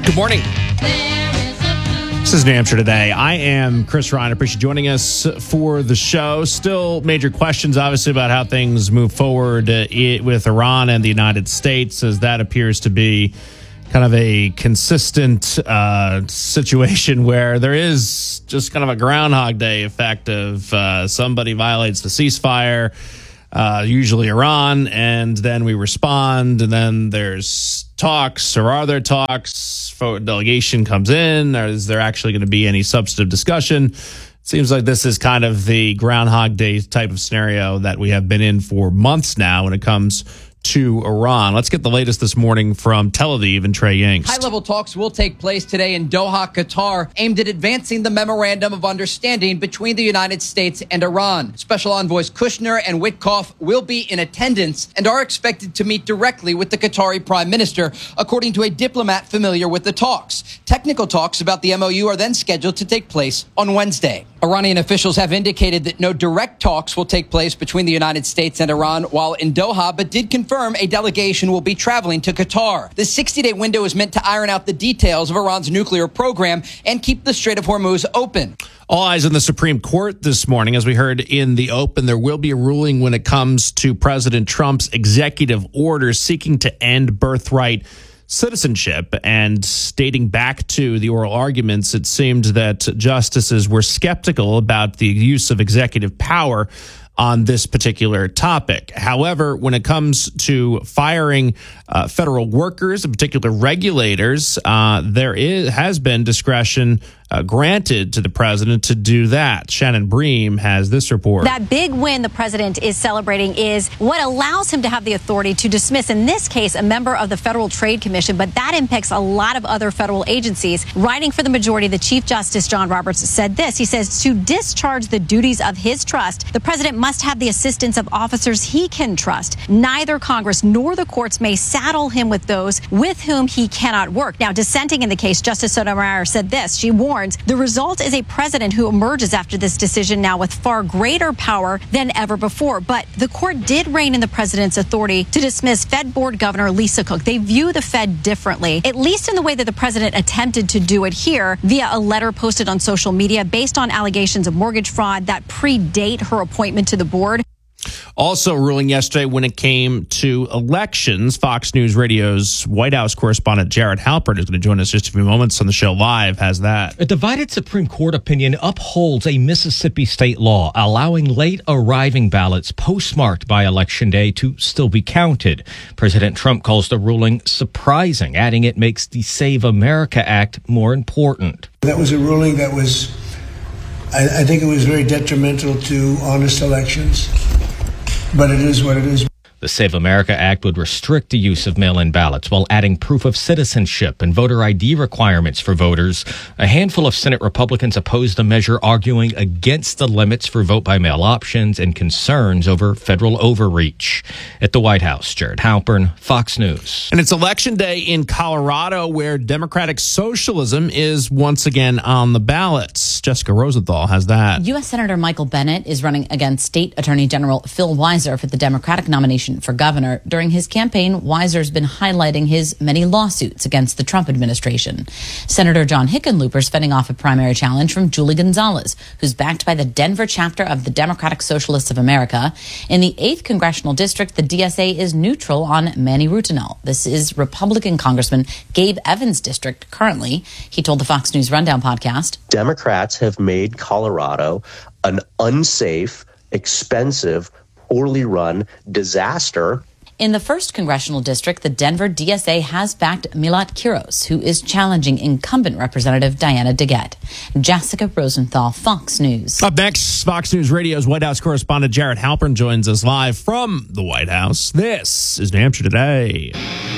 Good morning. This is New Hampshire Today. I am Chris Ryan. I appreciate you joining us for the show. Still major questions, obviously, about how things move forward with Iran and the United States, as that appears to be kind of a consistent situation where there is just kind of a Groundhog Day effect of somebody violates the ceasefire, usually Iran, and then we respond, and then there's talks, or are there talks? Delegation comes in, or is there actually going to be any substantive discussion? Seems like this is kind of the Groundhog Day type of scenario that we have been in for months now when it comes to Iran. Let's get the latest this morning from Tel Aviv and Trey Yingst. High-level talks will take place today in Doha, Qatar, aimed at advancing the memorandum of understanding between the United States and Iran. Special envoys Kushner and Witkoff will be in attendance and are expected to meet directly with the Qatari prime minister, according to a diplomat familiar with the talks. Technical talks about the MOU are then scheduled to take place on Wednesday. Iranian officials have indicated that no direct talks will take place between the United States and Iran while in Doha, but did confirm a delegation will be traveling to Qatar. The 60-day window is meant to iron out the details of Iran's nuclear program and keep the Strait of Hormuz open. All eyes on the Supreme Court this morning. As we heard in the open, there will be a ruling when it comes to President Trump's executive order seeking to end birthright citizenship. And dating back to the oral arguments, it seemed that justices were skeptical about the use of executive power on this particular topic. However, when it comes to firing federal workers, in particular regulators, has been discretion granted to the president to do that. Shannon Bream has this report. That big win the president is celebrating is what allows him to have the authority to dismiss, in this case, a member of the Federal Trade Commission, but that impacts a lot of other federal agencies. Writing for the majority, the Chief Justice John Roberts said this. He says, to discharge the duties of his trust, the president must have the assistance of officers he can trust. Neither Congress nor the courts may saddle him with those with whom he cannot work. Now, dissenting in the case, Justice Sotomayor said this. She warns the result is a president who emerges after this decision now with far greater power than ever before. But the court did rein in the president's authority to dismiss Fed Board Governor Lisa Cook. They view the Fed differently, at least in the way that the president attempted to do it here via a letter posted on social media based on allegations of mortgage fraud that predate her appointment to the board. Also ruling yesterday when it came to elections, Fox News Radio's White House correspondent Jared Halpern is going to join us just a few moments on the show live. Has that. A divided Supreme Court opinion upholds a Mississippi state law allowing late arriving ballots postmarked by Election Day to still be counted. President Trump calls the ruling surprising, adding it makes the Save America Act more important. That was a ruling that was, I think it was very detrimental to honest elections. But it is what it is. The Save America Act would restrict the use of mail-in ballots while adding proof of citizenship and voter ID requirements for voters. A handful of Senate Republicans opposed the measure, arguing against the limits for vote-by-mail options and concerns over federal overreach. At the White House, Jared Halpern, Fox News. And it's Election Day in Colorado, where Democratic socialism is once again on the ballots. Jessica Rosenthal has that. U.S. Senator Michael Bennet is running against State Attorney General Phil Weiser for the Democratic nomination for governor. During his campaign, Weiser's been highlighting his many lawsuits against the Trump administration. Senator John Hickenlooper's fending off a primary challenge from Julie Gonzalez, who's backed by the Denver chapter of the Democratic Socialists of America. In the 8th Congressional District, the DSA is neutral on Manny Rutinel. This is Republican Congressman Gabe Evans' district currently. He told the Fox News Rundown podcast, Democrats have made Colorado an unsafe, expensive, poorly run disaster. In the 1st Congressional District, the Denver DSA has backed Milat Kiros, who is challenging incumbent Representative Diana DeGette. Jessica Rosenthal, Fox News. Up next, Fox News Radio's White House correspondent Jared Halpern joins us live from the White House. This is New Hampshire Today.